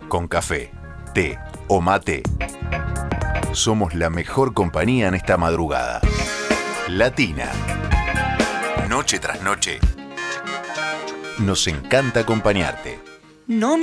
con café, té o mate, somos la mejor compañía en esta madrugada. Latina. Noche tras noche. Nos encanta acompañarte. No